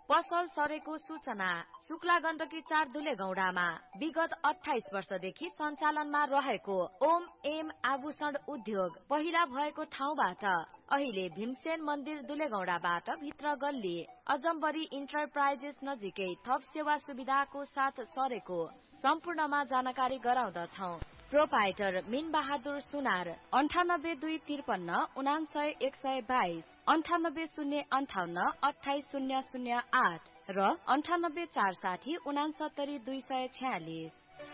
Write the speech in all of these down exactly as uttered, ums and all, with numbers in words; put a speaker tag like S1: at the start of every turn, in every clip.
S1: पसल सरेको सूचना। शुक्ला गण्डकी चार धुलेगौडामा विगत अठाइस वर्षदेखि सञ्चालनमा रहेको ओम एम आभूषण उद्योग पहिला भएको ठाउँबाट अहिले भीमसेन मन्दिर धुलेगौडाबाट भित्र गल्ली अजम्बरी इन्टरप्राइजेस नजिकै थप सेवा सुविधाको साथ सरेको सम्पूर्णमा जानकारी गराउँदछौ। प्रोपाइटर मिन बहादुर सुनार अन्ठानब्बे दुई त्रिपन्न उनासय एक सय बाइस अन्ठानब्बे शून्य अन्ठाउन्न अठाइस शून्य शून्य आठ र अन्ठानब्बे चार साठी उनासत्तरी दुई सय छ्यालिस।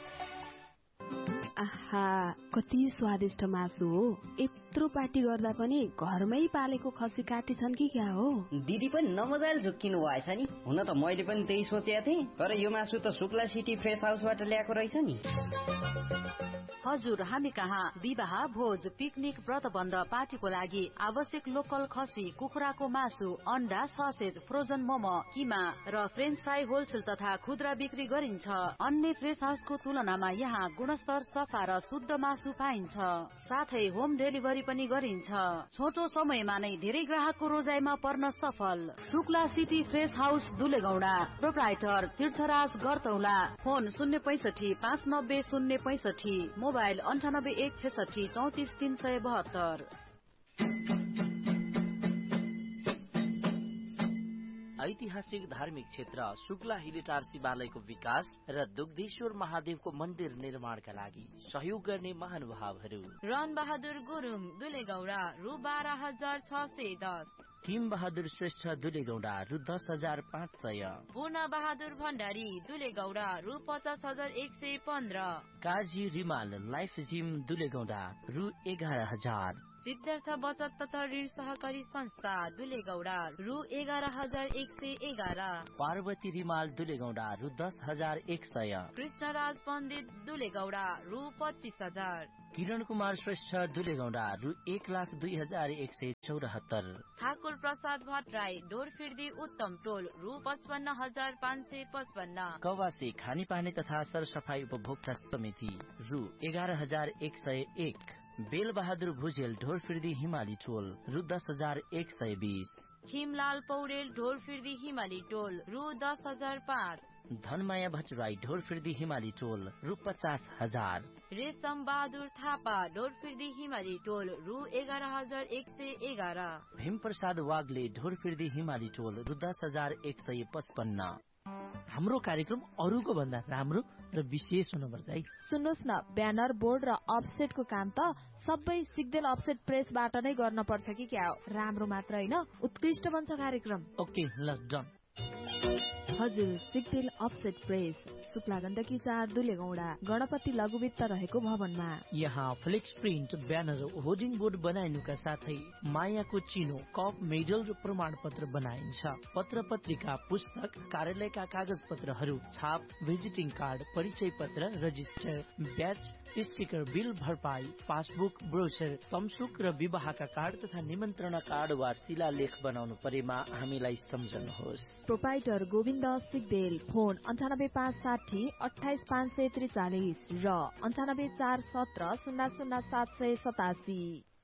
S2: आहा कति स्वादिष्ट मासु हो। यत्रो पार्टी गर्दा पनि घरमै पालेको खसी काटी छन् कि क्या हो?
S3: दिदी पनि नमजाले झुक्किनु भएछ नि। हुन त मैले पनि त्यही सोचेको थिएँ, तर यो मासु त शुक्ला सिटी फ्रेस हाउसबाट ल्याएको रहेछ नि।
S4: हजुर, हामी कहाँ विवाह भोज पिकनिक व्रतबन्ध पार्टीको लागि आवश्यक लोकल खसी कुखुराको मासु अन्डा ससेज फ्रोजन मोमो किमा र फ्रेन्च फ्राई होलसेल तथा खुद्रा बिक्री गरिन्छ। अन्य फ्रेस हाउसको तुलनामा यहाँ गुणस्तर सफा र शुद्ध मासु पाइन्छ। साथै होम डेलिभरी पनि गरिन्छ। छोटो समयमा नै धेरै ग्राहकको रोजाइमा पर्न सफल Shukla city fresh house दुलेगौडा। Proprietor तीर्थराज गरतौला। फोन शून्य पैसठी पाँच नब्बे शून्य पैसठी मोबाइल अन्ठानब्बे एक छेसठी चौतिस तीन सय बहत्तर।
S5: ऐतिहासिक धार्मिक क्षेत्र शुक्ला हिलेटार शिवालयको विकास र दुग्धेश्वर महादेवको मन्दिर निर्माणका लागि सहयोग गर्ने महानुभावहरू
S1: रन बहादुर गुरुङ दुलेगौडा रु बाह्र हजार छ सय दस,
S5: किम बहादुर श्रेष्ठ दुलेगौडा रु दस हजार पाँच सय,
S1: पूर्ण बहादुर भण्डारी दुलेगौडा रु पचास हजार एक सय पन्ध्र,
S5: काजी रिमाल लाइफ जिम दुलेगौडा रु एघार हजार,
S1: सिद्धार्थ बचत तथा ऋण सहकारी संस्था दुलेगौडा रु एघार हजार एक सय एघार,
S5: पार्वती रिमाल दुलेगौडा रु दस हजार एक सय,
S1: कृष्णराज पण्डित दुलेगौडा रु पच्चिस हजार,
S5: किरण कुमार श्रेष्ठ दुलेगौडा रु एक लाख दुई हजार एक सय चौरात्तर,
S1: ठाकुर प्रसाद भट्टराई ढोरफिर्दी उत्तम टोल रु पचपन्न हजार पाँच सय पचपन्न,
S5: कवासी खानेपानी तथा सरसफाई उपभोक्ता समिति रु एघार हजार एक सय एक, बेल बहादुर भुजेल ढोरफिर्दी हिमाली टोल रु दस हजार एक सय बीस,
S1: खिमलाल पौडेल ढोरफिर्दी हिमाली टोल रु दस हजार पाँच,
S5: धनमाया भट्टराई ढोरफिर्दी हिमाली टोल रु पचास हजार,
S1: रेशम बहादुर थापा ढोरफिर्दी हिमाली टोल रु एघार हजार एक सय एघार,
S5: भीम प्रसाद वाग्ले ढोरफिर्दी हिमाली टोल रु दस हजार एक सय पचपन्न।
S6: हाम्रो कार्यक्रम अरूको भन्दा राम्रो र विशेष हुनुपर्छ है।
S2: सुन्नुहोस् न, ब्यानर बोर्ड र अफसेटको काम त सबै सिग्देल अफसेट प्रेसबाट नै गर्न पर्छ कि क्या हो? राम्रो मात्र हैन, उत्कृष्ट बन्छ कार्यक्रम।
S6: ओके ल डन।
S2: हजुर, सिग्देल अफसेट प्रेस शुक्ला गण्डकी चार दुलेगौडा गणपति लघुवित्त रहेको भवनमा।
S6: यहाँ flex print banner hoarding board बनाइनुका साथै मायाको चिनो कप मेडल र प्रमाण पत्र बनाइन्छ। पत्र पत्रिका पुस्तक कार्यालयका कागज पत्रहरू छाप भिजिटिङ कार्ड परिचय पत्र रजिस्टर ब्याच स्टिकर बिल भरपाई पासबुक ब्रोचर तमसुक र विवाहका कार्ड तथा निमन्त्रणा कार्ड वा शिलालेख बनाउनु परेमा हामीलाई सम्झनुहोस्।
S2: प्रोपाइटर गोविन्द सिग्देल। फोन अन्ठानब्बे पाँच साठी अठाइस पाँच सय त्रिचालिस र अन्ठानब्बे चार सत्र शून्य शून्य सात सय सतासी।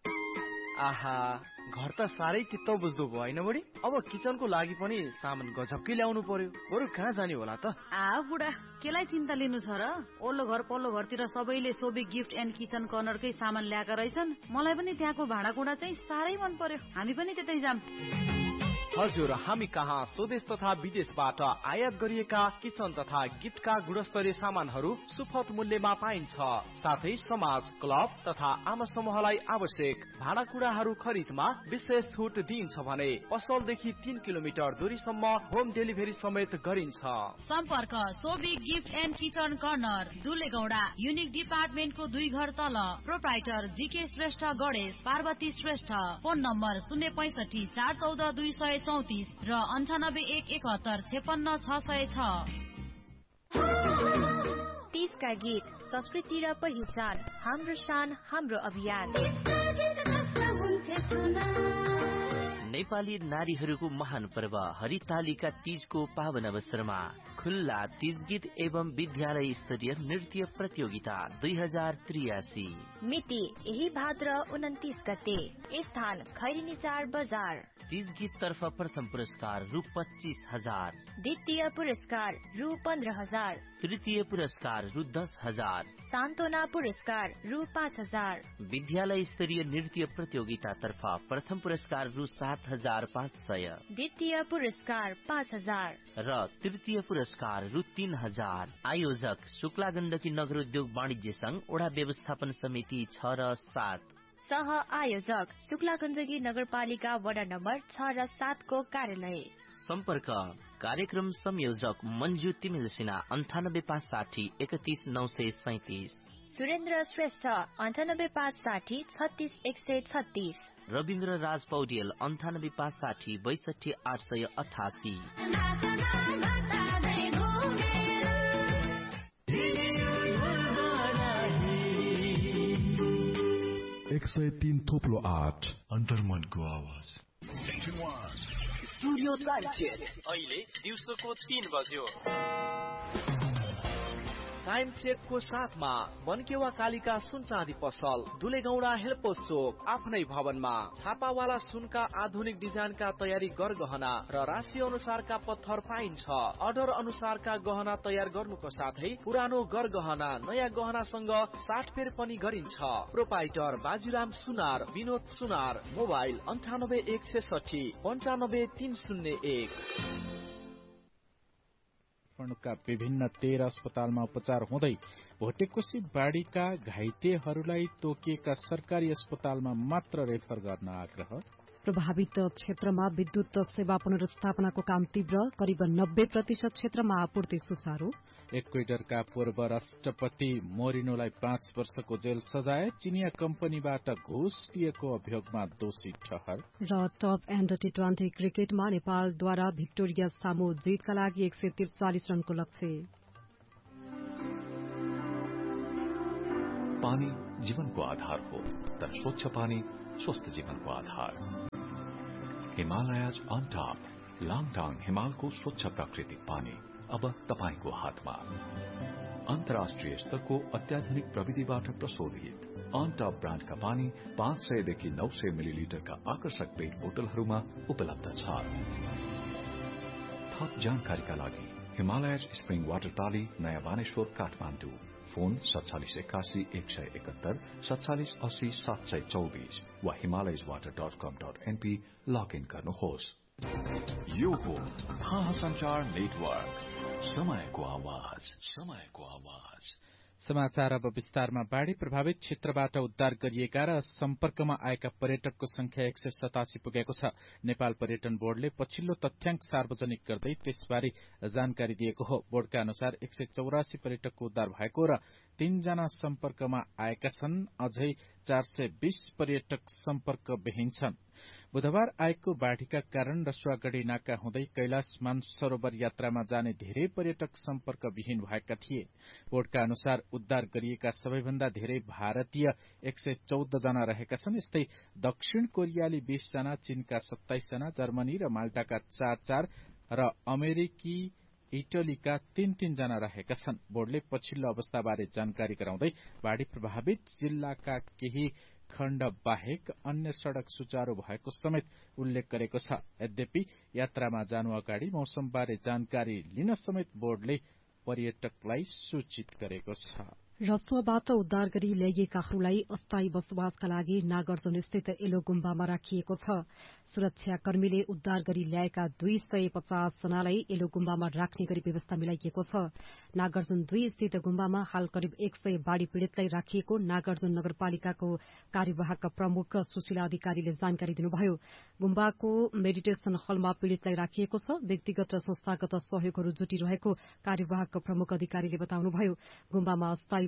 S7: आहा, घर त साह्रै चित्त बुझ्दो भयो होइन बढी? अब किचनको लागि पनि सामान गजबकै ल्याउनु पर्यो। बरु कहाँ जाने होला त?
S4: आ बुढा, केलाई चिन्ता लिनु छ र? ओल्लो घर पल्लो घरतिर सबैले सोबी गिफ्ट एन्ड किचन कर्नरकै सामान ल्याएका रहेछन्। मलाई पनि त्यहाँको भाँडाकुँडा चाहिँ साह्रै मन पर्यो। हामी पनि त्यतै जाम।
S7: हजुर, हामी कहाँ स्वदेश तथा विदेशबाट आयात गरिएका किचन तथा गिफ्टका गुणस्तरीय सामानहरू सुपथ मूल्यमा पाइन्छ। साथै समाज क्लब तथा आमा समूहलाई आवश्यक भाँडाकुँडाहरू खरिदमा विशेष छुट दिइन्छ भने पसलदेखि तीन किलोमिटर दूरीसम्म होम डेलिभरी समेत गरिन्छ।
S4: सम्पर्क Sobi gift and kitchen corner दुलेगौडा unique डिपार्टमेन्टको दुई घर तल। Proprietor GK Shrestha Ganesh Parvati Shrestha. Phone number शून्य पैसठी चार चौध दुई सय चौतिस र अन्ठानब्बे एक एकहत्तर छेपन्न छ सय छ।
S8: तीसका गीत संस्कृति र पहिचान हाम्रो शान हाम्रो अभियान।
S5: नेपाली नारीहरूको महान पर्व हरितालिका तीजको पावन अवसरमा खुल्ला तीज गीत एवं विद्यालय स्तरीय नृत्य प्रतियोगिता दुई हजार त्रियासी।
S8: मिति यही भाद्र उन्तीस गते। स्थान खैरिनी चार बजार।
S5: तीज गीत तर्फ प्रथम पुरस्कार रु पच्चीस हजार,
S8: द्वितीय पुरस्कार रु पन्ध्र हजार,
S5: तृतीय पुरस्कार रु दस हजार,
S8: सान्त्वना पुरस्कार रु पाँच हजार।
S5: विद्यालय स्तरीय नृत्य प्रतियोगिता तर्फ प्रथम पुरस्कार रु सात हजार पाँच सय,
S8: द्वितीय पुरस्कार पाँच हजार
S5: र तृतीय पुरस्कार रु तीन हजार। आयोजक शुक्ला गण्डकी नगर उद्योग वाणिज्य संघ वडा व्यवस्थापन समिति छ र सात।
S8: सह आयोजक शुक्ला गण्डकी नगरपालिका वडा नम्बर छ र सात को कार्यालय।
S5: सम्पर्क कार्यक्रम संयोजक मन्जु तिमिल सिन्हा अन्ठानब्बे पाँच साठी एकतीस नौ सय सैतिस,
S8: सुरेन्द्र श्रेष्ठ अन्ठानब्बे पाँच साठी छत्तीस एक सय छत्तीस,
S5: रविन्द्र राज पौडेल अन्ठानब्बे पाँच साठी बैसठी आठ सय अठासी।
S9: एक सय तीन थोप्लो आठ अन्तर्मनको आवाज।
S7: स्टुडियो टाइम चेक अहिले दिउँसोको तीन बज्यो। टाइम चेक को साथमा बनकेवा कालिका सुन चाँदी पसल, दुलेगौडा हेल्पोस चोक, आफ्नै भवनमा छापावाला सुनका आधुनिक डिजाइनका तयारी गरगहना र राशि अनुसारका पत्थर पाइन्छ। अर्डर अनुसारका गहना तयार गर्नुको साथै पुरानो गरगहना नयाँ गहनासँग साटफेर पनि गरिन्छ। प्रोपाइटर बाजुराम सुनार, विनोद सुनार, मोबाइल अन्ठानब्बे एक छेसठी पन्चानब्बे तीन शून्य एक।
S10: का विभिन्न तेह्र अस्पतालमा उपचार हुँदै भोटेकोशी बाढीका घाइतेहरूलाई तोकिएका सरकारी अस्पतालमा मात्र रेफर गर्न आग्रह।
S11: प्रभावित क्षेत्रमा विद्युत सेवा पुनर्स्थापनाको काम तीव्र, करिब नब्बे प्रतिशत क्षेत्रमा आपूर्ति सुचारू।
S10: इक्वेडरका पूर्व राष्ट्रपति मोरिनोलाई पाँच वर्षको जेल सजाय, चिनिया कम्पनीबाट घुस लिएको अभियोगमा दोषी ठहर।
S11: र टप एण्ड टी ट्वेन्टी क्रिकेटमा नेपालद्वारा भिक्टोरिया सामु जितका लागि एक सय त्रिचालिस रनको लक्ष्य।
S12: पानी जीवनको आधार हो, तर स्वच्छ पानी स्वस्थ जीवनको आधार। हिमालयज अन टप लाङटाङ हिमालको स्वच्छ प्राकृतिक पानी अब तपाईको हातमा। अन्तर्राष्ट्रिय स्तरको अत्याधुनिक प्रविधिबाट प्रशोधित अन टप ब्रान्डका पानी पाँच सयदेखि नौ सय मिलिलिटरका आकर्षक पेट बोतलहरूमा उपलब्ध छ। थप जानकारीका लागि हिमालयज स्प्रिङ वाटर टाली, नयाँ बानेश्वर, काठमाडौँ। फोन सत्तालिस एकासी एक सय एकहत्तर सत्तालिस अस्सी सात सय चौबिस वा हिमालयज वाटर डट कम डट एनपी लगइन गर्नुहोस्। यो हो महासञ्चार नेटवर्क, समयको आवाज, समयको आवाज।
S10: समाचार अब विस्तारमा। बाढ़ी प्रभावित क्षेत्रबाट उद्धार गरिएका र सम्पर्कमा आएका पर्यटकको संख्या एक सय सतासी पुगेको छ। नेपाल पर्यटन बोर्डले पछिल्लो तथ्याङ्क सार्वजनिक गर्दै त्यसबारे जानकारी दिएको हो। बोर्डका अनुसार एक सय चौरासी पर्यटकको उद्धार भएको र तीनजना सम्पर्कमा आएका छन्। अझै चार सय बीस पर्यटक सम्पर्कविहीन छन्। बुधबार आएको बाढ़ीका कारण रसुवागढ़ी नाका हुँदै कैलाश मानसरोवर यात्रामा जाने धेरै पर्यटक सम्पर्कविहीन भएका थिए। बोर्डका अनुसार उद्धार गरिएका सबैभन्दा धेरै भारतीय एक सय चौध जना रहेका छन्। यस्तै दक्षिण कोरियाली बीस जना, चीनका सत्ताइस जना, जर्मनी र माल्टाका चार चार र अमेरिकी इटलीका तीन तीन जना रहेका छन्। बोर्डले पछिल्लो अवस्थाबारे जानकारी गराउँदै बाढ़ी प्रभावित जिल्लाका केही खण्ड बाहेक अन्य सड़क सुचारू भएको समेत उल्लेख गरेको छ। यद्यपि यात्रामा जानु अगाडि मौसमबारे जानकारी लिन समेत बोर्डले पर्यटकलाई सूचित गरेको छ।
S11: रसुवाबाट उद्धार गरी ल्याइएकाहरूलाई अस्थायी बसोबासका लागि नागार्जुन स्थित एलो गुम्बामा राखिएको छ। सुरक्षाकर्मीले उद्धार गरी ल्याएका दुई सय पचास जनालाई एलो गुम्बामा राख्ने गरी व्यवस्था मिलाइएको छ। नागार्जुन दुई स्थित गुम्बामा हाल करिब एक सय बाढ़ी पीड़ितलाई राखिएको नागार्जुन नगरपालिकाको कार्यवाहक प्रमुख सुशीला अधिकारीले जानकारी दिनुभयो। गुम्बाको मेडिटेशन हलमा पीड़ितलाई राखिएको छ। व्यक्तिगत र संस्थागत सहयोगहरू जुटिरहेको कार्यवाहक प्रमुख अधिकारीले बताउनुभयो। गुम्बामा अस्थायी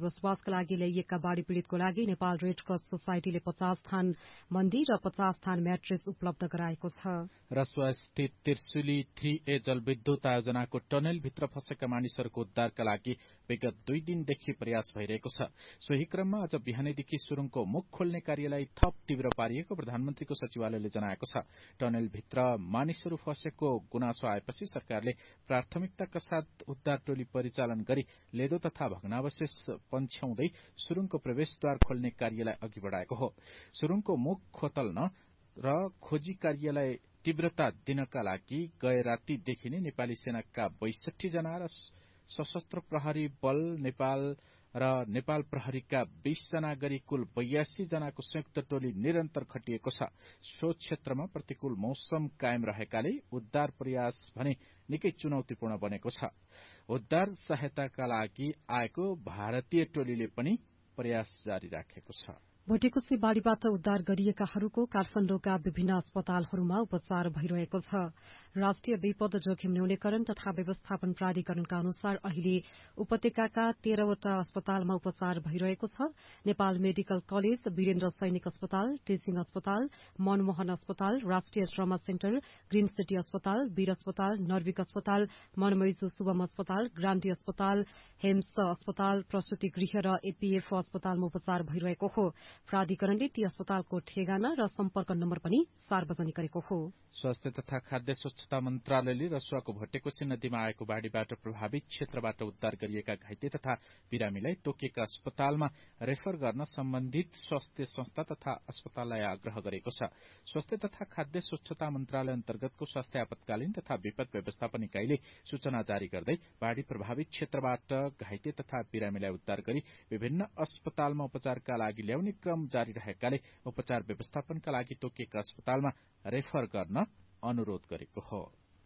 S11: बसोबासका लागि ल्याइएका बाढ़ी पीड़ितको लागि नेपाल रेड क्रस सोसाइटीले पचास थान मण्डी र पचास थान म्याट्रेस उपलब्ध गराएको छ।
S10: रसुवा स्थित त्रिशुली थ्री ए जलविद्युत आयोजनाको टनेलभित्र फँसेका मानिसहरूको उद्धारका लागि विगत दुई दिनदेखि प्रयास भइरहेको छ। सोही क्रममा आज बिहानैदेखि सुरुङको मुख खोल्ने कार्यलाई थप तीव्र पारिएको प्रधानमन्त्रीको सचिवालयले जनाएको छ। टनेलभित्र मानिसहरू फँसेको गुनासो आएपछि सरकारले प्राथमिकताका साथ उद्धार टोली परिचालन गरी लेदो तथा भग्नावशेष पन्छ्याउँदै सुरुङको प्रवेशद्वार खोल्ने कार्यलाई अघि बढ़ाएको हो। सुरुङको मुख खोतल्न र खोजी कार्यलाई तीव्रता दिनका लागि गए रातीदेखि नै नेपाली सेनाका बैसठी जना र सशस्त्र प्रहरी बल नेपाल र नेपाल प्रहरीका बीस जना गरी कुल बयासी जनाको संयुक्त टोली निरन्तर खटिएको छ। सो क्षेत्रमा प्रतिकूल मौसम कायम रहेकाले उद्धार प्रयास भने निकै चुनौतीपूर्ण बनेको छ। उद्धार सहायताका लागि आएको भारतीय टोलीले पनि प्रयास जारी राखेको छ।
S11: भोटेकोशी बाढ़ीबाट उद्धार गरिएकाहरूको काठमाडौँका विभिन्न अस्पतालहरूमा उपचार भइरहेको छ। राष्ट्रिय विपद जोखिम न्यूनीकरण तथा व्यवस्थापन प्राधिकरणका अनुसार अहिले उपत्यकाका तेह्रवटा अस्पतालमा उपचार भइरहेको छ। नेपाल मेडिकल कलेज, वीरेन्द्र सैनिक अस्पताल, टीचिङ अस्पताल, मनमोहन अस्पताल, राष्ट्रिय ट्रमा सेन्टर, ग्रीन सिटी अस्पताल, वीर अस्पताल, नर्विक अस्पताल, मनमैजू शुभम अस्पताल, ग्रान्टी अस्पताल, हेम्स अस्पताल, प्रसूति गृह र एपीएफ अस्पतालमा उपचार भइरहेको हो। प्राधिकरणले ती अस्पतालको ठेगाना र सम्पर्क नम्बर पनि सार्वजनिक गरेको हो।
S10: स्वास्थ्य तथा खाद्य स्वच्छता मन्त्रालयले रसुवाको भोटेकोशी नदीमा आएको बाढ़ीबाट प्रभावित क्षेत्रबाट उद्धार गरिएका घाइते तथा बिरामीलाई तोकिएका अस्पतालमा रेफर गर्न सम्बन्धित स्वास्थ्य संस्था तथा अस्पताललाई आग्रह गरेको छ। स्वास्थ्य तथा खाद्य स्वच्छता मन्त्रालय अन्तर्गतको स्वास्थ्य आपतकालीन तथा विपद व्यवस्थापन इकाइले सूचना जारी गर्दै बाढ़ी प्रभावित क्षेत्रबाट घाइते तथा बिरामीलाई उद्धार गरी विभिन्न अस्पतालमा उपचारका लागि ल्याउने क्रम जारी रहेकाले उपचार व्यवस्थापनका लागि तोकिएका अस्पतालमा रेफर गर्न अनुरोध गरेको हो।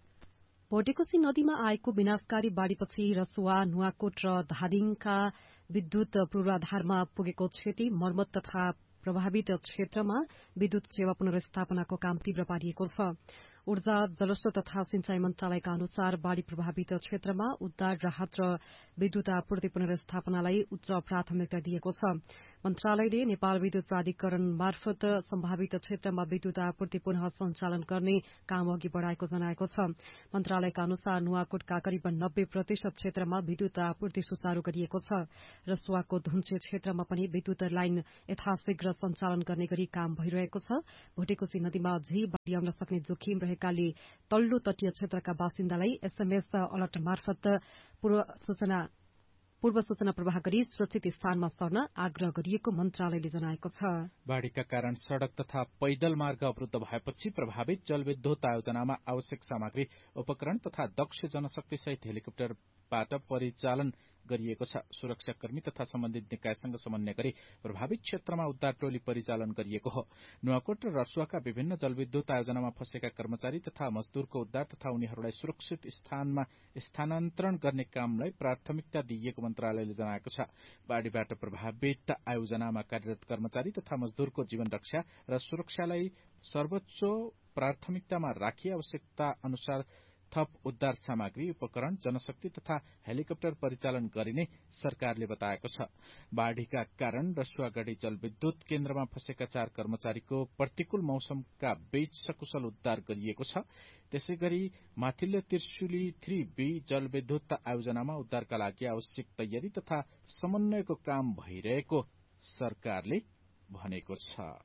S11: भोटेकोशी नदीमा आएको विनाशकारी बाढ़ीपछि रसुवा, नुवाकोट र धादिङका विद्युत पूर्वाधारमा पुगेको क्षति, मर्मत तथा प्रभावित क्षेत्रमा विद्युत सेवा पुनर्स्थापनाको काम तीव्र पारिएको छ। ऊर्जा, जलस्रोत तथा सिंचाई मन्त्रालयका अनुसार बाढ़ी प्रभावित क्षेत्रमा उद्धार, राहत र विद्युत आपूर्ति पुनर्स्थापनालाई उच्च प्राथमिकता दिएको छ। मन्त्रालयले नेपाल विद्युत प्राधिकरण मार्फत सम्भावित क्षेत्रमा विद्युत आपूर्ति पुनः सञ्चालन गर्ने काम अघि बढ़ाएको जनाएको छ। मन्त्रालयका अनुसार नुवाकोटका करिब नब्बे प्रतिशत क्षेत्रमा विद्युत आपूर्ति सुचारू गरिएको छ। रसुवाको धुन्चे क्षेत्रमा पनि विद्युत लाइन यथाशीघ्र सञ्चालन गर्ने गरी काम भइरहेको छ। भोटेकोशी नदीमा अझै बाढ़ी आउन सक्ने जोखिम रहेकाले तल्लो तटीय क्षेत्रका बासिन्दालाई एसएमएस अलर्ट मार्फत पूर्व सूचना पूर्व सूचना प्रवाह गरी सुरक्षित स्थानमा सर्न आग्रह गरिएको मन्त्रालयले जनाएको छ।
S10: बाढ़ीका कारण सड़क तथा पैदल मार्ग अवरुद्ध भएपछि प्रभावित जलविद्युत आयोजनामा आवश्यक सामग्री, उपकरण तथा दक्ष जनशक्ति सहित हेलिकप्टरबाट परिचालन गरिएको छ। सुरक्षाकर्मी तथा सम्बन्धित निकायसँग समन्वय गरी प्रभावित क्षेत्रमा उद्धार टोली परिचालन गरिएको हो। नुवाकोट र रसुवाका विभिन्न जलविद्युत आयोजनामा फँसेका कर्मचारी तथा मजदूरको उद्धार तथा उनीहरूलाई सुरक्षित स्थानमा स्थानान्तरण गर्ने कामलाई प्राथमिकता दिइएको मन्त्रालयले जनाएको छ। बाढ़ीबाट प्रभावित आयोजनामा कार्यरत कर्मचारी तथा मजदूरको जीवन रक्षा र सुरक्षालाई सर्वोच्च प्राथमिकतामा राखी आवश्यकता अनुसार थप उद्धार सामग्री, उपकरण, जनशक्ति तथा हेलिकप्टर परिचालन गरिने सरकारले बताएको छ। बाढ़ीका कारण रसुवागढ़ी जलविद्युत केन्द्रमा फँसेका चार कर्मचारीको प्रतिकूल मौसमका बीच सकुशल उद्धार गरिएको छ। त्यसै गरी माथिल्लो त्रिशुली थ्री बी जलविद्युत आयोजनामा उद्धारका लागि आवश्यक तयारी तथा समन्वयको काम भइरहेको सरकारले भनेको छ।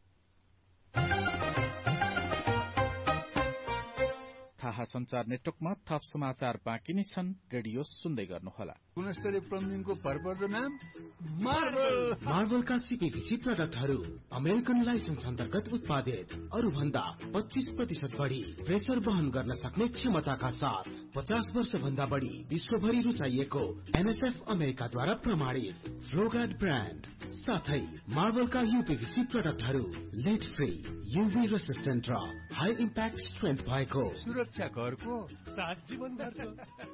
S10: थाहा संचार नेटवर्कमा थप समाचार बाँकी नै छन्। रेडियो सुन्दै गर्नुहोला।
S13: गुणस्तरीय प्लम्बिङको भरपर्दो नाम मार्बल। मार्बलका सीपीभीसी प्रडक्टहरू अमेरिकन लाइसेन्स अन्तर्गत उत्पादित, अरू भन्दा पच्चीस प्रतिशत बढी प्रेसर वहन गर्न सक्ने क्षमताका साथ पचास वर्ष भन्दा बढी विश्वभरि रुचाइएको एनएसएफ अमेरिकाद्वारा प्रमाणित फ्लोगार्ड ब्रान्ड साथै मार्बलका यूपीभीसी प्रडक्टहरू लेड फ्री, यूभी रेसिस्टेन्ट र हाई इम्प्याक्ट स्ट्रेन्थ भएको सुरक्षा घरको साथ जीवन भरको।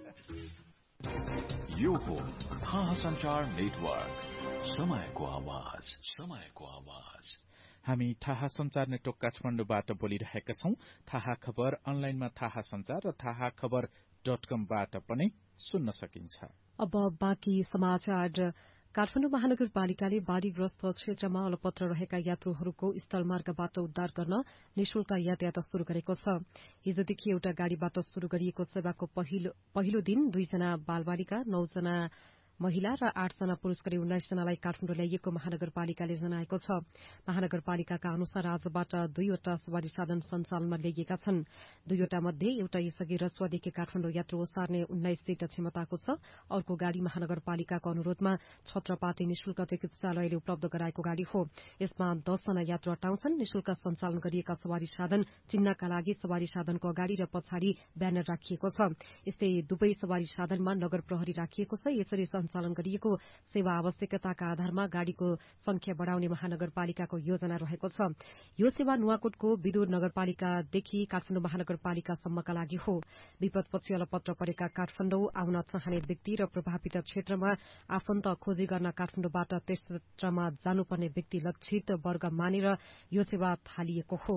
S12: यो हो थाहा संचार नेटवर्क, समयको आवाज, समयको आवाज।
S10: हामी थाहा संचार नेटवर्क काठमाडौँबाट बोलिरहेका छौं। थाहा खबर अनलाइनमा थाहा संचार र थाहा खबर डट कमबाट पनि सुन्न सकिन्छ।
S11: अब बाँकी समाचार। काठमाडौँ महानगरपालिकाले बाढ़ीग्रस्त क्षेत्रमा अलपत्र रहेका यात्रुहरूको स्थलमार्गबाट उद्धार गर्न निशुल्क यातायात शुरू गरेको छ। हिजोदेखि एउटा गाड़ीबाट शुरू गरिएको सेवाको पहिलो दिन दुईजना बालबालिका, नौजना महिला र आठजना पुरूष गरी उन्नाइसजनालाई काठमाडौँ ल्याइएको महानगरपालिकाले जनाएको छ। महानगरपालिकाका अनुसार आजबाट दुईवटा सवारी साधन सञ्चालनमा ल्याइएका छन्। दुईवटा मध्ये एउटा यसअघि रसुवादेखि काठमाडौँ यात्रु ओसार्ने उन्नाइस सीट क्षमताको छ। अर्को गाड़ी महानगरपालिकाको अनुरोधमा छत्रपाटी निशुल्क चिकित्सालयले उपलब्ध गराएको गाड़ी हो। यसमा दसजना यात्रु अटाउँछन्। निशुल्क सञ्चालन गरिएका सवारी साधन चिन्हका लागि सवारी साधनको अगाडि र पछाडि ब्यानर राखिएको छ। यस्तै दुवै सवारी साधनमा नगर प्रहरी राखिएको छ। यसरी सञ्चालन गरिएको सेवा आवश्यकताका आधारमा गाड़ीको संख्या बढ़ाउने महानगरपालिकाको योजना रहेको छ। यो सेवा नुवाकोटको विदुर नगरपालिकादेखि काठमाडौँ महानगरपालिकासम्मका लागि हो। विपदपछि अलपत्र परेका काठमाडौँ आउन चाहने व्यक्ति र प्रभावित क्षेत्रमा आफन्त खोजी गर्न काठमाडौँबाट त्यस क्षेत्रमा जानुपर्ने व्यक्ति लक्षित वर्ग मानेर यो सेवा थालिएको हो।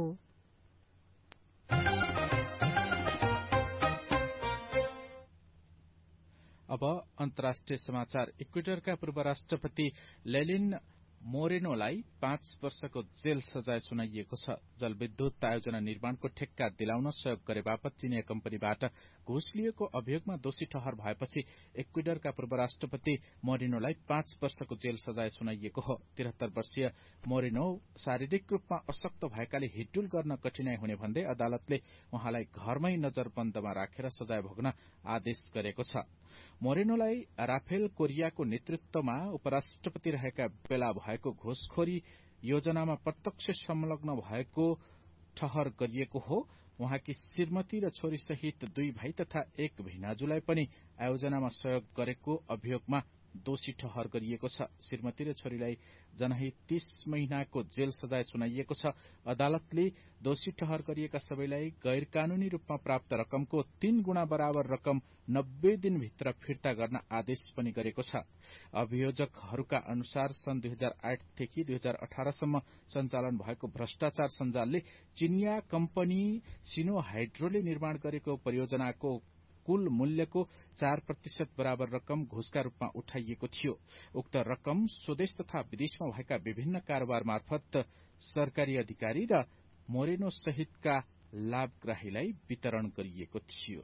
S10: अब अन्तर्राष्ट्रिय समाचार। इक्वेडरका पूर्व राष्ट्रपति लेनिन मोरेनोलाई पाँच वर्षको जेल सजाय सुनाइएको छ। जलविद्युत आयोजना निर्माणको ठेक्का दिलाउन सहयोग गरे बापत चिनिया कम्पनीबाट घुस लिएको अभियोगमा दोषी ठहर भएपछि इक्वेडरका पूर्व राष्ट्रपति मोरेनोलाई पाँच वर्षको जेल सजाय सुनाइएको हो। तिहत्तर वर्षीय मोरेनो शारीरिक रूपमा अशक्त भएकाले हिडडुल गर्न कठिनाई हुने भन्दै अदालतले उहाँलाई घरमै नजरबन्दमा राखेर सजाय भोग्न आदेश गरेको छ। मोरेनोलाई राफेल कोरियाको नेतृत्वमा उपराष्ट्रपति रहेका बेला भएको घुसखोरी योजनामा प्रत्यक्ष संलग्न भएको ठहर गरिएको हो। उहाँकी श्रीमती र छोरीसहित दुई भाइ तथा एक भिनाजुलाई पनि आयोजनामा सहयोग गरेको अभियोगमा दोषी ठहर गरिएको छ। श्रीमती र छोरीलाई जनहित तीस महीनाको जेल सजाय सुनाइएको छ। अदालतले दोषी ठहर गरिएका सबैलाई गैर कानूनी रूपमा प्राप्त रकमको तीन गुणा बराबर रकम नब्बे दिनभित्र फिर्ता गर्न आदेश पनि गरेको छ। अभियोजकहरूका अनुसार सन् दुई हजार आठदेखि दुई हजार अठारसम्म सञ्चालन भएको भ्रष्टाचार सञ्जालले चिनिया कम्पनी सिनो हाइड्रोले निर्माण गरेको परियोजनाको कुल मूल्यको चार प्रतिशत बराबर रकम घुसका रूपमा उठाइएको थियो। उक्त रकम स्वदेश तथा विदेशमा भएका विभिन्न कारोबार मार्फत सरकारी अधिकारी र मोरेनो सहितका लाभग्राहीलाई वितरण गरिएको थियो।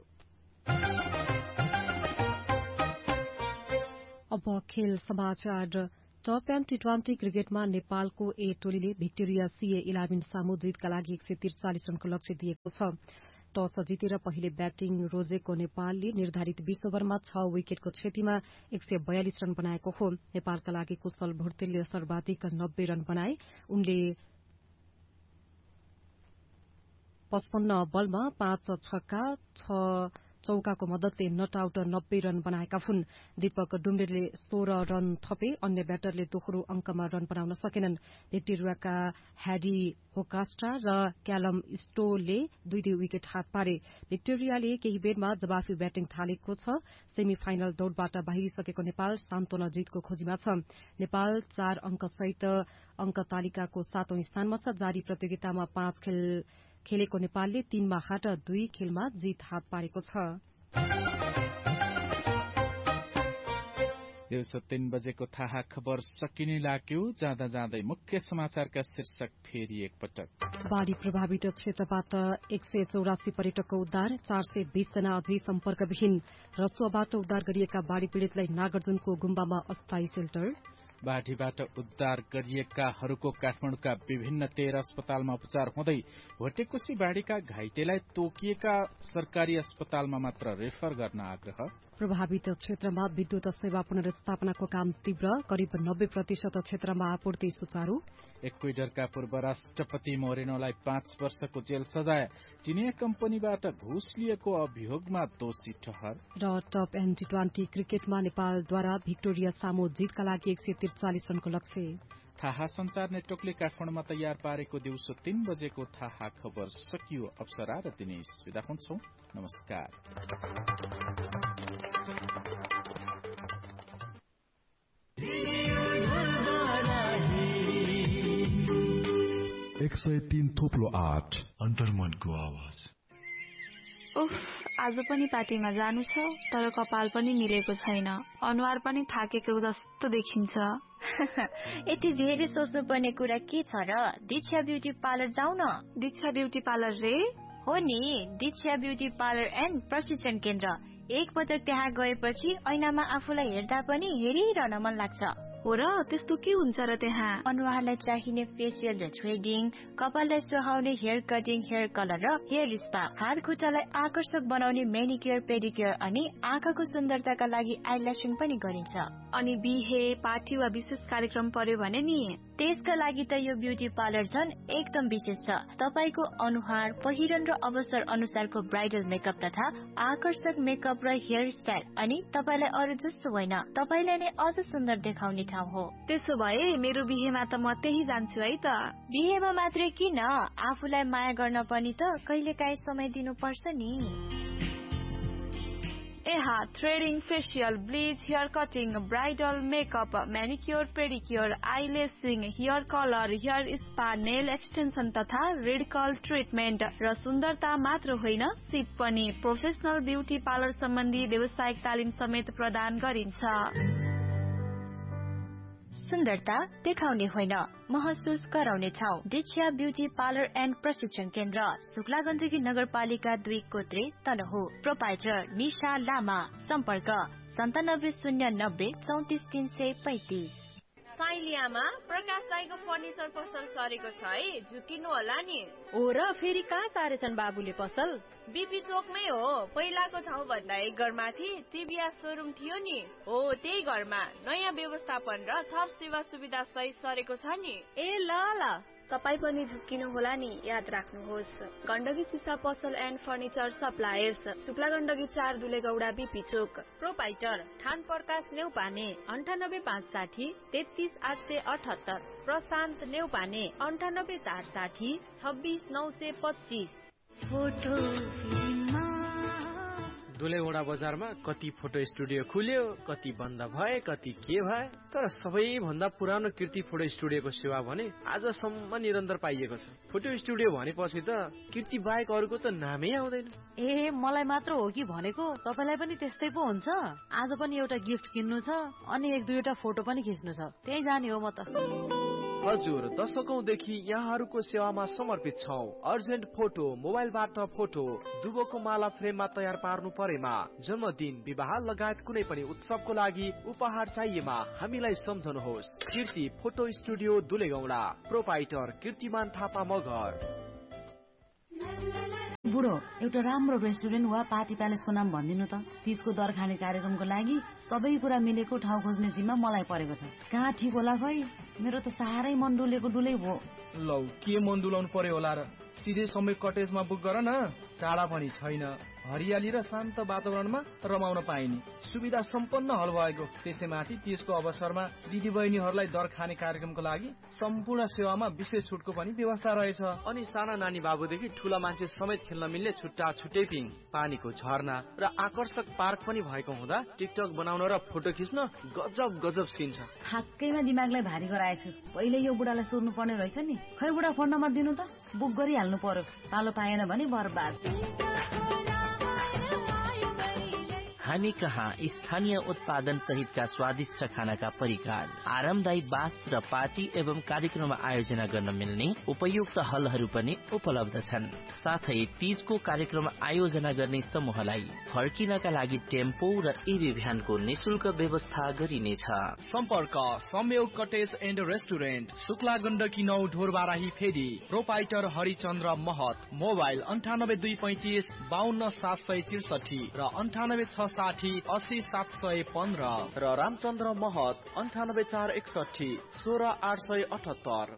S11: अब खेल समाचार। टप एण्ड टी ट्वेन्टी क्रिकेटमा नेपालको ए टोलीले भिक्टोरिया सीए इलेभेन सामु जितका लागि एक सय त्रिचालिस रनको लक्ष्य दिएको छ। टस जितेर पहिले ब्याटिङ रोजेको नेपालले निर्धारित बीस ओभरमा छ विकेटको क्षतिमा एक सय बयालिस रन बनाएको हो। नेपालका लागि कुशल भुर्तेलले सर्वाधिक नब्बे रन बनाए। उनले पचपन्न बलमा पाँच छक्का छ चौकाको मद्दतले नट आउट नब्बे रन बनाएका हुन्। दीपक डुम्रेले सोह्र रन थपे। अन्य ब्याटरले दोस्रो अंकमा रन बनाउन सकेनन्। भिक्टोरियाका ह्याडी होकास्टा र क्यालम स्टोले दुई दुई विकेट हात पारे। भिक्टोरियाले केही बेरमा जवाफी ब्याटिङ थालेको छ। सेमी फाइनल दौड़बाट बाहिरिसकेको नेपाल सान्तोना जितको खोजीमा छ। नेपाल चार अंकसहित अंक तालिकाको सातौं स्थानमा छ। जारी प्रतियोगितामा पाँच खेल खेलेको नेपालले तीनमा हाट दुई खेलमा जित हात पारेको छ।
S10: दिउँसो तीन बजेको थाहा खबर सकिने लाग्यो। जाँदा जाँदै मुख्य समाचारका शीर्षक फेरि एकपटक।
S11: बाढ़ी प्रभावित क्षेत्रबाट एक सय चौरासी पर्यटकको उद्धार। चार सय बीस जना अझै सम्पर्कविहीन। रसुवाबाट उद्धार गरिएका बाढ़ी पीड़ितलाई नागार्जुनको गुम्बामा अस्थायी सेल्टर।
S10: बाढ़ीबाट उद्धार गरिएकाहरूको काठमाडौँका विभिन्न तेह्र अस्पतालमा उपचार हुँदै भोटेकोशी बाढ़ीका घाइतेलाई तोकिएका सरकारी अस्पतालमा मात्र रेफर गर्न आग्रह।
S11: प्रभावित क्षेत्रमा विद्युत सेवा पुनर्स्थापनाको काम तीव्र। करिब नब्बे प्रतिशत क्षेत्रमा आपूर्ति सुचारू।
S10: इक्वेडरका पूर्व राष्ट्रपति मोरेनोलाई पाँच वर्षको जेल सजाय। चिनिया कम्पनीबाट घुस लिएको अभियोगमा दोषी ठहर।
S11: र टप एण्ड टी ट्वेन्टी क्रिकेटमा नेपालद्वारा भिक्टोरिया सामु जितका लागि एक सय त्रिचालिस रनको लक्ष्य।
S10: थाहा संचार नेटवर्कले काठमाडौँमा तयार पारेको दिउँसो तीन बजेको थाहा खबर सकियो। अप्सरा र दिनेश विदा हुन्छौं। नमस्कार।
S9: एक सय तीन थोप्लो आठ अन्तर्मनको आवाज।
S14: उफ, आज पनि पार्टीमा जानु छ तर कपाल पनि मिलेको छैन, अनुहार पनि थाकेको जस्तो देखिन्छ।
S8: यति धेरै सोच्नु पर्ने कुरा के छ र? दीक्षा ब्युटी पार्लर जाऊ न।
S14: दीक्षा ब्युटी पार्लर रे?
S8: हो नि, दीक्षा ब्युटी पार्लर एन्ड प्रशिक्षण केन्द्र। एक पटक त्यहाँ गएपछि ऐनामा आफूलाई हेर्दा पनि हेरिरहन मन लाग्छ।
S14: हो र, त्यस्तो के हुन्छ र त्यहाँ?
S8: अनुहारलाई चाहिने फेसियल र थ्रेडिङ, कपाललाई सुहाउने हेयर कटिङ, हेयर कलर र हेयर स्पा, हात खुट्टालाई आकर्षक बनाउने मेनिक्योर पेडिक्योर अनि आँखाको सुन्दरताका लागि आइल्यासिङ पनि गरिन्छ।
S14: अनि बिहे, पार्टी वा विशेष कार्यक्रम पर्यो भने नि
S8: त्यसका लागि त यो ब्युटी पार्लर झन् एकदम विशेष छ। तपाईको अनुहार, पहिरन र अवसर अनुसारको ब्राइडल मेकअप तथा आकर्षक मेकअप र हेयर स्टाइल अनि तपाईलाई अरू जस्तो होइन, तपाईलाई नै अझ सुन्दर देखाउने ठाउँ हो।
S14: त्यसो भए मेरो बिहेमा त म त्यही जान्छु है त।
S8: बिहेमा मात्रै किन, आफूलाई माया गर्न पनि त कहिलेकाहीँ समय दिनुपर्छ नि।
S14: एहा threading, facial, bleach, hair cutting, bridal makeup, म्यानिक्योर pedicure, आइलेसिङ, hair colour, hair spa, nail extension तथा रेडिकल ट्रिटमेन्ट र सुन्दरता मात्र होइन, सिप पनि। प्रोफेसनल ब्युटी पार्लर सम्बन्धी व्यावसायिक तालिम समेत प्रदान गरिन्छ।
S8: सुन्दरता देखाउने होइन, महसुस गराउने ठाउँ। दीक्षा ब्युटी पार्लर एन्ड प्रशिक्षण केन्द्र, शुक्ला गण्डकी नगरपालिका दुई कोत्रे तनहु। प्रोपाइटर निशा लामा। सम्पर्क सन्तानब्बे शून्य नब्बे चौतिस तीन सय पैतिस।
S15: साइलियामा प्रकाश दाइको फर्निचर पसल सरेको छ है, झुकिनु होला नि।
S2: हो र, फेरि कहाँ सारेछन् बाबुले पसल?
S15: बीपी चोकमै हो। पहिलाको ठाउँ भन्दा एक घर माथि टिभीएस सोरुम थियो नि, हो त्यही घरमा नयाँ व्यवस्थापन र थप सेवा सुविधा सहित सरेको छ नि।
S2: ए ल ल,
S14: तपाईँ पनि झुक्किनु होला नि, याद राख्नुहोस्। गण्डकी सिसा पसल and furniture suppliers, Shukla Gandaki चार दुलेगौडा बीपी चोक।
S2: प्रोपाइटर ठान प्रकाश नेउपाने अन्ठानब्बे पाँच साठी तेत्तीस आठ सय अठहत्तर। प्रशान्त नेउपाने अन्ठानब्बे चार साठी छब्बिस नौ सय पच्चिस।
S8: फोटो
S7: दुलेगौडा बजारमा कति फोटो स्टुडियो खुल्यो, कति बन्द भए, कति के भए, तर सबैभन्दा पुरानो कीर्ति फोटो स्टुडियोको सेवा भने आजसम्म निरन्तर पाइएको छ। फोटो स्टुडियो भनेपछि त कीर्ति बाहेक अरूको त नामै आउँदैन।
S4: ए, मलाई मात्र हो कि भनेको? तपाईलाई पनि त्यस्तै पो हुन्छ? आज पनि एउटा गिफ्ट किन्नु छ अनि एक दुईवटा फोटो पनि खिच्नु छ, त्यही जाने हो म त।
S7: हजुर, दशकौंदेखि यहाँहरूको सेवामा समर्पित छौं। अर्जेन्ट फोटो, मोबाइलबाट फोटो, दुबोको माला फ्रेममा तयार पार्नु परेमा, जन्मदिन, विवाह लगायत कुनै पनि उत्सवको लागि उपहार चाहिएमा हामीलाई सम्झनुहोस्। कीर्ति फोटो स्टुडियो दुलेगौडा। प्रोपाइटर कीर्तिमान थापा मगर।
S4: बुढो, एउटा राम्रो रेस्टुरेन्ट वा पार्टी प्यालेसको नाम भनिदिनु त। तीजको दर खाने कार्यक्रमको लागि सबै कुरा मिलेको ठाउँ खोज्ने जिम्मा मलाई परेको छ। कहाँ ठिक होला खै? मेरो त साह्रै मन डुलेको डुलै भयो।
S16: लौ, के मन डुलाउनु पर्यो होला र? सिधै समय कटेजमा बुक गर न। टाढा पनि छैन, हरियाली र शान्त वातावरणमा रमाउन पाइने सुविधा सम्पन्न हल भएको। त्यसैमाथि त्यसको अवसरमा दिदी बहिनीहरूलाई दर खाने कार्यक्रमको लागि सम्पूर्ण सेवामा विशेष छुटको पनि व्यवस्था रहेछ।
S7: अनि साना नानी बाबुदेखि ठूला मान्छे समेत खेल्न मिल्ने छुट्टा छुट्टै पिङ, पानीको झरना र आकर्षक पार्क पनि भएको हुँदा टिकटक बनाउन र फोटो खिच्न गजब गजब सिन छ।
S4: ठ्याक्कैमा दिमागलाई भारी गराएछु। पहिले यो बुढालाई सोध्नु पर्ने रहेछ नि। खै बुढा, फोन नम्बर दिनु त, बुक गरिहाल्नु पर्यो। पालो पाएन भने बर्बाद।
S5: हामी कहाँ स्थानीय उत्पादन सहितका स्वादिष्ट खानाका परिकार, आरामदायी बास र पार्टी एवं कार्यक्रम आयोजना गर्न मिल्ने उपयुक्त हलहरू पनि उपलब्ध छन्। साथै तीजको कार्यक्रम आयोजना गर्ने समूहलाई फर्किनका लागि टेम्पो र ईभी भ्यानको निशुल्क व्यवस्था गरिनेछ।
S16: सम्पर्क संयोग cottage and restaurant, Shukla Gandaki नौ ढोरबाराही फेदी। प्रोपाइटर हरिचन्द्र महत। मोबाइल अन्ठानब्बे दुई पैंतिस बाहन्न सात सय त्रिसठी र अन्ठानब्बे छ साठी अस्सी सात सय पन्ध्र
S7: र रामचन्द्र महत अन्ठानब्बे चार एकसठी सोह्र आठ सय अठहत्तर।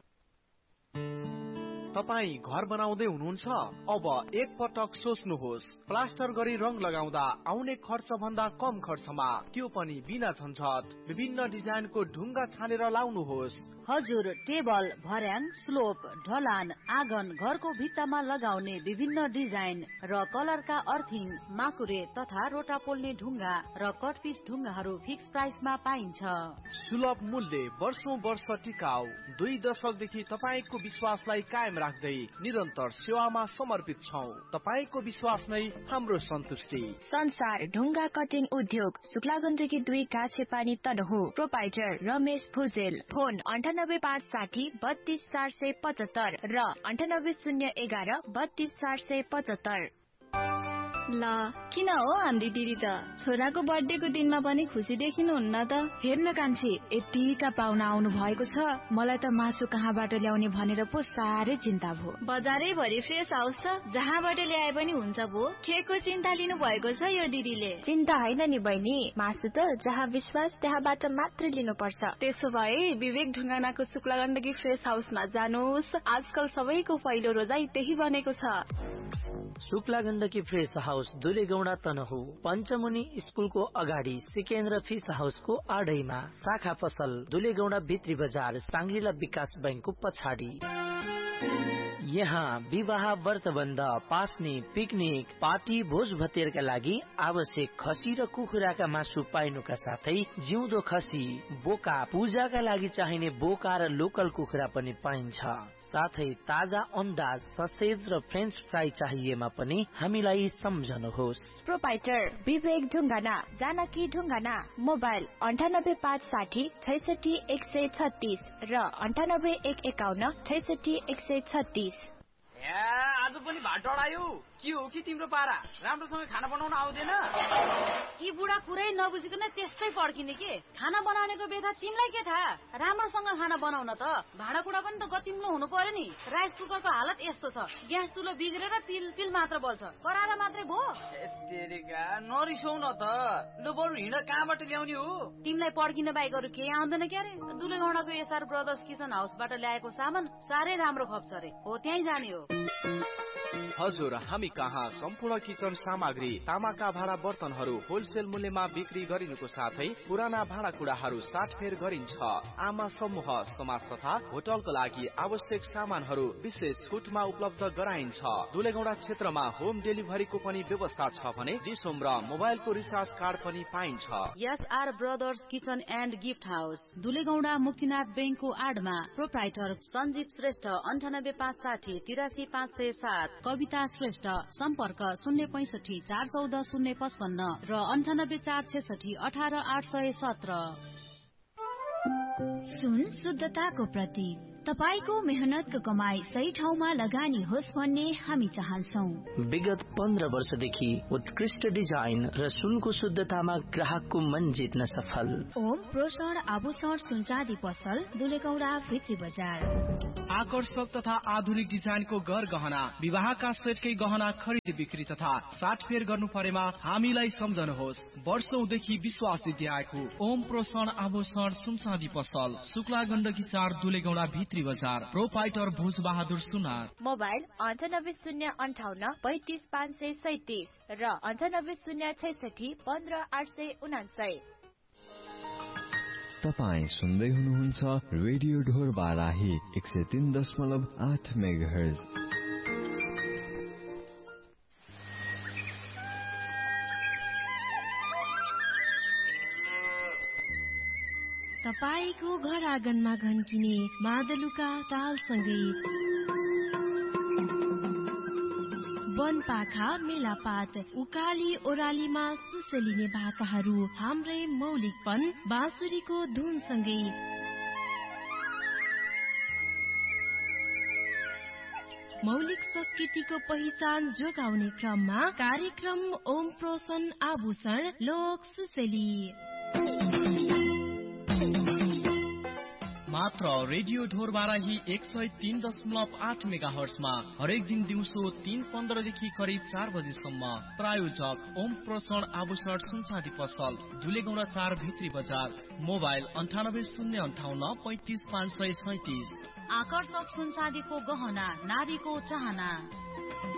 S7: तपाईँ घर बनाउँदै हुनुहुन्छ? अब एक पटक सोच्नुहोस्। प्लास्टर गरी रङ लगाउँदा आउने खर्च भन्दा कम खर्चमा, त्यो पनि बिना झन्झट। विभिन्न डिजाइनको ढुङ्गा छानेर लाउनुहोस्।
S4: हजुर, टेबल, भर्याङ, स्लोप, ढलान, आँगन, घरको भित्तामा लगाउने विभिन्न डिजाइन र कलरका अर्थिङ, माकुरे तथा रोटा पोल्ने ढुङ्गा र कटपिस ढुङ्गाहरू फिक्स प्राइसमा पाइन्छ।
S7: सुलभ मूल्य, वर्षौं वर्ष टिकाउ। दुई दशकदेखि तपाईँको विश्वासलाई कायम राख्दै निरन्तर सेवामा समर्पित छौं। तपाईको विश्वास नै हाम्रो सन्तुष्टि।
S8: संसार ढुङ्गा कटिङ उद्योग शुक्ला गण्डकी दुई काछेपानी तनहु। प्रोपाइटर रमेश भुजेल। फोन अन्ठानब्बे पाँच साठी बत्तीस चार सय पचहत्तर र अन्ठानब्बे शून्य एघार बत्तीस चार सय पचहत्तर।
S14: ल किन हो हाम्रो दिदी त छोराको बर्थडेको दिनमा पनि खुसी देखिनुहुन्न त। हेर्न कान्छी यतिका पाहुना आउनु भएको छ, मलाई त मासु कहाँबाट ल्याउने भनेर पो साह्रै चिन्ता भयो। बजारै भरि फ्रेस हाउस छ, जहाँबाट ल्याए पनि हुन्छ भो। केको चिन्ता लिनु भएको छ यो दिदीले।
S8: चिन्ता होइन नि बहिनी, मासु त जहाँ विश्वास त्यहाँबाट मात्र लिनुपर्छ।
S14: त्यसो भए विवेक ढुङ्गानाको शुक्ला गण्डकी फ्रेस हाउसमा जानुहोस्। आजकल सबैको पहिलो रोजाइ त्यही बनेको छ।
S6: Shukla Gandaki fresh house दुलेगौडा Tanahun. पञ्चमुनि स्कुलको अगाडि सिकेन्द्र फिस हाउसको आडैमा। शाखा पसल दुलेगौडा भित्री बजार साङ्ग्रिला विकास बैंकको पछाडि। यहाँ विवाह व्रतबन्ध पास्ने पिकनिक पार्टी भोज भतेरका लागि आवश्यक खसी र कुखुराका मासु पाइनुका साथै जिउँदो खसी बोका पूजाका लागि चाहिने बोका र लोकल कुखुरा पनि पाइन्छ। साथै ताजा अन्डा ससेज र फ्रेन्च फ्राई चाहिएमा पनि हामीलाई सम्झनुहोस्।
S8: प्रोपाइटर विवेक ढुङ्गाना जानकी ढुङ्गाना। मोबाइल अन्ठानब्बे पाँच साठी छैसठी एक सय छत्तीस र अन्ठानब्बे एक एकाउन्न छैसठी एक सय छत्तीस।
S17: आज पनि भात डढायो के हो कि तिम्रो पारा? राम्रोसँग खाना बनाउन आउँदैन?
S4: यी बुढा कुरै नबुझिकन त्यस्तै पड्किने के? खाना बनाउनेको बेथा तिमीलाई के थाहा? राम्रोसँग खाना बनाउन त भाँडाकुँडा पनि त गतिम्लो हुनु पर्यो नि। राइस कुकरको हालत यस्तो छ, ग्यास चुलो बिग्रेर पिल पिल मात्र बल्छ, कराएर मात्रै भो।
S17: तेरेका नरिसाउ न त। लु बरु हिँड, कहाँबाट ल्याउने हो?
S4: तिमीलाई पड्किन बाहेक अरू केही आउँदैन क्यारे? दुलेगौडाको एसआर ब्रदर्स किचन हाउसबाट ल्याएको सामान साह्रै राम्रो खप्छ रे, हो त्यहीँ जाने हो।
S7: हजुर, हामी कहाँ सम्पूर्ण किचन सामग्री तामाका भाँडा बर्तनहरू होलसेल मूल्यमा बिक्री गरिनुको साथै पुराना भाँडाकुँडाहरू साटफेर गरिन्छ। आमा समूह समाज तथा होटलको लागि आवश्यक सामानहरू विशेष छुटमा उपलब्ध गराइन्छ। दुलेगौडा क्षेत्रमा होम डेलिभरीको पनि व्यवस्था छ भने डिसोम र मोबाइलको रिचार्ज कार्ड पनि पाइन्छ।
S4: SR brothers kitchen and gift house दुलेगौडा Muktinath बैंकको आडमा। प्रोप्राइटर सञ्जीव श्रेष्ठ अन्ठानब्बे पाँच साठी तिरासी पाँच सय सात। कविता श्रेष्ठ सम्पर्क शून्य पैसठी चार चौध शून्य पचपन्न र अन्ठानब्बे चार छेसठी अठार आठ सय सत्र।
S8: सुन शुद्धताको प्रतीक। तपाईको मेहनतको कमाई सही ठाउँमा लगानी होस् भन्ने हामी चाहन्छौं।
S5: विगत पन्ध्र वर्षदेखि उत्कृष्ट डिजाइन र सुनको शुद्धतामा ग्राहकको मन जित्न सफल
S8: ओम प्रोषण आभूषण सुनचाँदी पसल दुलेगौडा भित्री बजार।
S16: आकर्षक तथा आधुनिक डिजाइनको घर गहना विवाहका सेटकै गहना खरिद बिक्री तथा साटफेर गर्नु परेमा हामीलाई सम्झनुहोस्। वर्षौंदेखि विश्वास जित्याएको ओम प्रोषण आभूषण सुनचाँदी पसल शुक्ला गण्डकी चार दुलेगौडा भित्री बजार। प्रोपाइटर भुज बहादुर सुनार।
S8: मोबाइल अन्ठानब्बे शून्य अन्ठाउन्न पैतिस पाँच सय सैतिस र अन्ठानब्बे शून्य छैसठी पन्ध्र आठ सय उनासय।
S18: तपाईँ सुन्दै हुनुहुन्छ रेडियो ढोर बाराही एक सय तीन दशमलव आठ मेगाहर्ज।
S19: तपाईको घर आँगनमा घन्किने मादलुका तालसँगै वनपाखा मेलापात उकाली ओरालीमा सुसलिने भाकाहरू हाम्रै मौलिकपन बाँसुरीको धुनसँगै मौलिक संस्कृतिको पहिचान जोगाउने क्रममा कार्यक्रम ओम प्रोसन आभूषण लोक सुसेली
S16: मात्र रेडियो ढोर बाराही एक सय तीन दशमलव आठ मेगा हर्समा हरेक दिन दिउँसो तीन पन्ध्रदेखि करिब चार बजेसम्म। प्रायोजक ओम प्रोषण आभूषण सुनचाँदी पसल दुलेगौडा चार भित्री बजार। मोबाइल अन्ठानब्बे शून्य अन्ठाउन्न पैतिस पाँच सय सैतिस।
S4: आकर्षक सुनचाँदीको गहना नारीको चाहना।